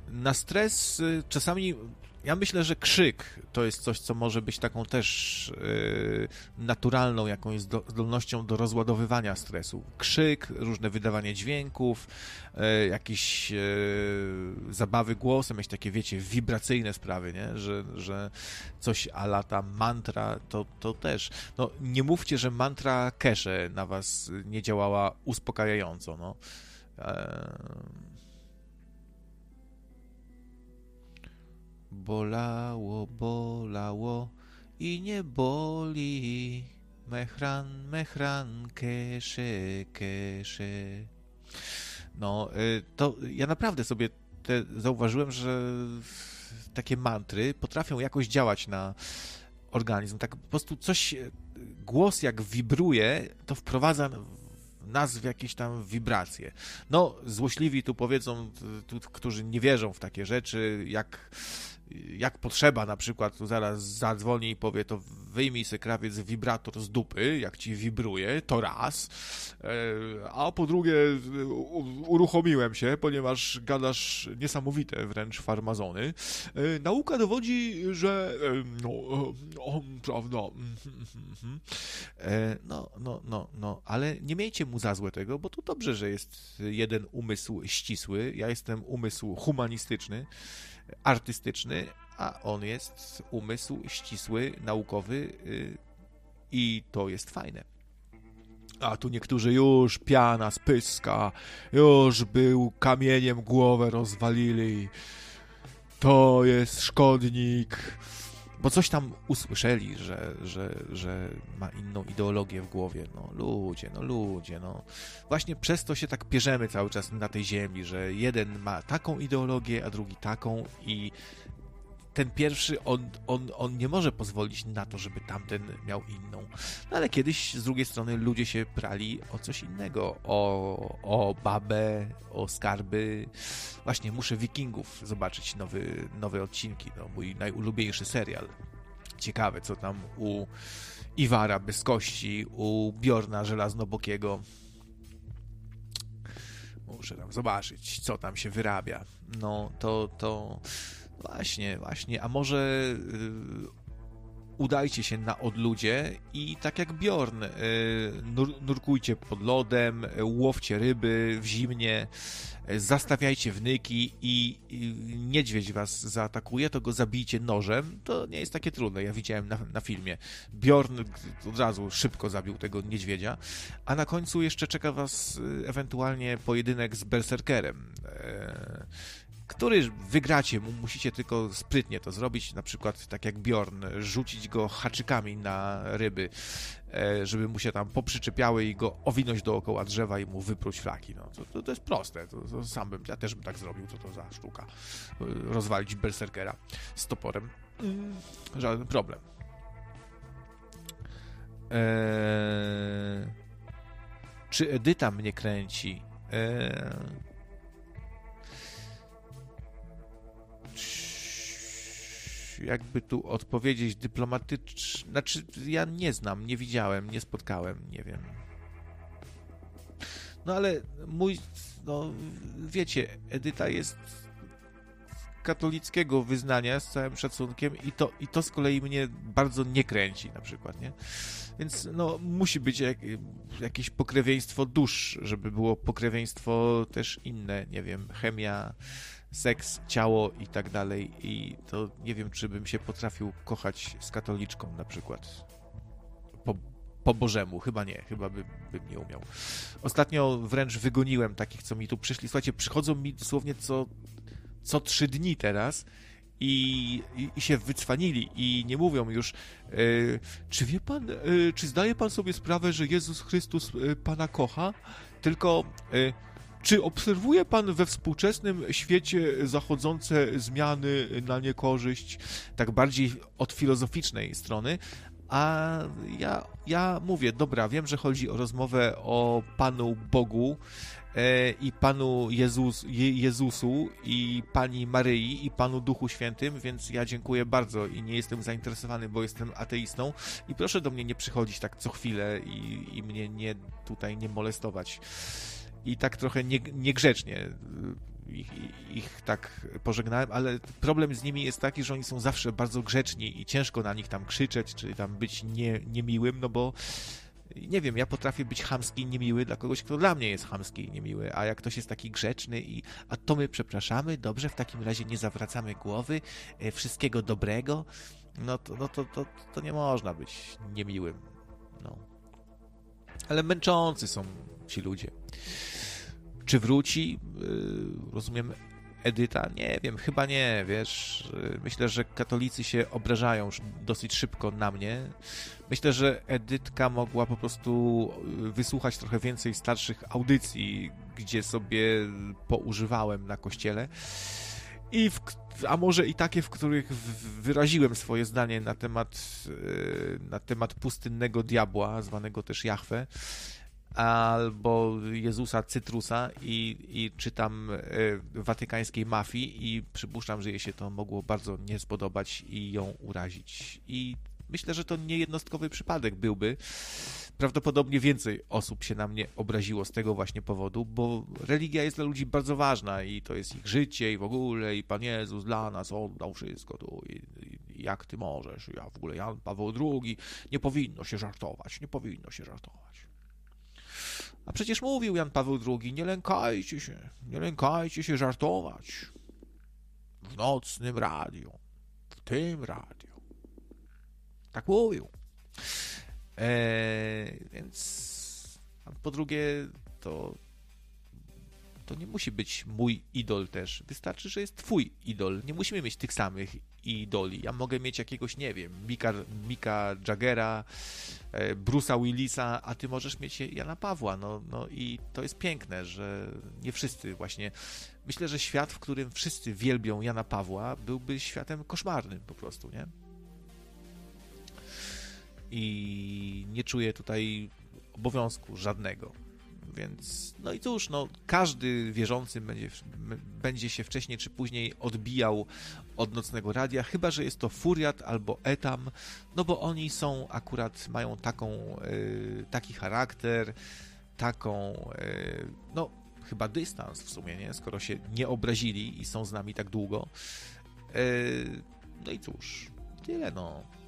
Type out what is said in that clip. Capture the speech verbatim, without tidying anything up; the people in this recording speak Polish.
na stres y, czasami... Ja myślę, że krzyk to jest coś, co może być taką też y, naturalną jakąś zdolnością do rozładowywania stresu. Krzyk, różne wydawanie dźwięków, y, jakieś y, zabawy głosem, jakieś takie, wiecie, wibracyjne sprawy, nie? Że, że coś a la ta mantra, to, to też. No, nie mówcie, że mantra Keshe na was nie działała uspokajająco, no. Y, Bolało, bolało i nie boli. Mehran, mehran, Keshe, Keshe. No, to ja naprawdę sobie te, zauważyłem, że takie mantry potrafią jakoś działać na organizm. Tak po prostu coś, głos jak wibruje, to wprowadza nas w jakieś tam wibracje. No, złośliwi tu powiedzą, tu, którzy nie wierzą w takie rzeczy, jak jak potrzeba, na przykład tu zaraz zadzwoni i powie, to wyjmij sobie krawiec wibrator z dupy, jak ci wibruje, to raz, a po drugie uruchomiłem się, ponieważ gadasz niesamowite wręcz farmazony. Nauka dowodzi, że no, no prawda, no, no, no, no, ale nie miejcie mu za złe tego, bo to dobrze, że jest jeden umysł ścisły, ja jestem umysł humanistyczny, artystyczny, a on jest umysł ścisły, naukowy yy, i to jest fajne. A tu niektórzy już piana z pyska, już był kamieniem głowę rozwalili. To jest szkodnik. Bo coś tam usłyszeli, że, że, że ma inną ideologię w głowie. No ludzie, no ludzie, no. Właśnie przez to się tak pierzemy cały czas na tej ziemi, że jeden ma taką ideologię, a drugi taką i ten pierwszy, on, on, on nie może pozwolić na to, żeby tamten miał inną. No ale kiedyś z drugiej strony ludzie się prali o coś innego, o, o babę, o skarby. Właśnie muszę Wikingów zobaczyć, nowy, nowe odcinki, no, mój najulubieńszy serial. Ciekawe, co tam u Iwara bez kości, u Bjorna Żelaznobokiego. Muszę tam zobaczyć, co tam się wyrabia. No, to, to... Właśnie, właśnie. A może yy, udajcie się na odludzie i tak jak Bjorn, yy, nur, nurkujcie pod lodem, yy, łowcie ryby w zimnie, yy, zastawiajcie wnyki i yy, niedźwiedź was zaatakuje, to go zabijcie nożem. To nie jest takie trudne. Ja widziałem na, na filmie. Bjorn od razu szybko zabił tego niedźwiedzia, a na końcu jeszcze czeka was yy, ewentualnie pojedynek z berserkerem. Yy, który wygracie, musicie tylko sprytnie to zrobić, na przykład tak jak Bjorn, rzucić go haczykami na ryby, żeby mu się tam poprzyczepiały i go owinąć dookoła drzewa i mu wypróć flaki. No, to, to, to jest proste, to, to sam bym, ja też bym tak zrobił, co to za sztuka. Rozwalić berserkera z toporem. Żaden problem. Eee... Czy Edyta mnie kręci? Eee... Jakby tu odpowiedzieć dyplomatycznie, znaczy ja nie znam, nie widziałem, nie spotkałem, nie wiem. No ale mój, no wiecie, Edyta jest katolickiego wyznania z całym szacunkiem i to, i to z kolei mnie bardzo nie kręci na przykład, nie? Więc no musi być jak, jakieś pokrewieństwo dusz, żeby było pokrewieństwo też inne, nie wiem, chemia, seks, ciało i tak dalej i to nie wiem, czy bym się potrafił kochać z katoliczką na przykład po, po Bożemu, chyba nie, chyba bym, bym nie umiał. Ostatnio wręcz wygoniłem takich, co mi tu przyszli, słuchajcie, przychodzą mi dosłownie co, co trzy dni teraz i, i, i się wycwanili i nie mówią już, yy, czy wie pan, yy, czy zdaje pan sobie sprawę, że Jezus Chrystus yy, pana kocha, tylko yy, czy obserwuje pan we współczesnym świecie zachodzące zmiany na niekorzyść, tak bardziej od filozoficznej strony? A ja, ja mówię, dobra, wiem, że chodzi o rozmowę o Panu Bogu e, i Panu Jezus, Je, Jezusu i Pani Maryi i Panu Duchu Świętym, więc ja dziękuję bardzo i nie jestem zainteresowany, bo jestem ateistą i proszę do mnie nie przychodzić tak co chwilę i, i mnie nie tutaj nie molestować. I tak trochę nie, niegrzecznie. ich, ich tak pożegnałem, ale problem z nimi jest taki, że oni są zawsze bardzo grzeczni i ciężko na nich tam krzyczeć, czy tam być nie, niemiłym, no bo nie wiem, ja potrafię być chamski i niemiły dla kogoś, kto dla mnie jest chamski i niemiły, a jak ktoś jest taki grzeczny i a to my przepraszamy, dobrze, w takim razie nie zawracamy głowy, e, wszystkiego dobrego, no to, no to, to, to nie można być niemiłym, no. Ale męczący są ci ludzie. Czy wróci? Yy, rozumiem, Edyta? Nie wiem, chyba nie, wiesz. Myślę, że katolicy się obrażają już dosyć szybko na mnie. Myślę, że Edytka mogła po prostu wysłuchać trochę więcej starszych audycji, gdzie sobie poużywałem na kościele. I w, a może i takie, w których wyraziłem swoje zdanie na temat, na temat pustynnego diabła, zwanego też Jahwe, albo Jezusa Cytrusa i, i czytam y, watykańskiej mafii i przypuszczam, że jej się to mogło bardzo nie spodobać i ją urazić. I myślę, że to niejednostkowy przypadek byłby. Prawdopodobnie więcej osób się na mnie obraziło z tego właśnie powodu, bo religia jest dla ludzi bardzo ważna i to jest ich życie i w ogóle i Pan Jezus dla nas oddał wszystko tu i, i jak ty możesz, ja w ogóle Jan Paweł drugi, nie powinno się żartować, nie powinno się żartować. A przecież mówił Jan Paweł drugi, nie lękajcie się, nie lękajcie się żartować. W nocnym radiu, w tym radiu. Tak mówił. Eee, więc a po drugie to to nie musi być mój idol też. Wystarczy, że jest twój idol. Nie musimy mieć tych samych idoli. Ja mogę mieć jakiegoś, nie wiem, Mika, Mika Jaggera, e, Bruce'a Willisa, a ty możesz mieć Jana Pawła. No, no i to jest piękne, że nie wszyscy właśnie... Myślę, że świat, w którym wszyscy wielbią Jana Pawła, byłby światem koszmarnym po prostu, nie? I nie czuję tutaj obowiązku żadnego. Więc, no i cóż, no, każdy wierzący będzie, będzie się wcześniej czy później odbijał od nocnego radia, chyba że jest to Furiat albo Etam, no bo oni są akurat, mają taką, y, taki charakter, taką, y, no, chyba dystans w sumie, nie? Skoro się nie obrazili i są z nami tak długo. Y, no i cóż, tyle, no.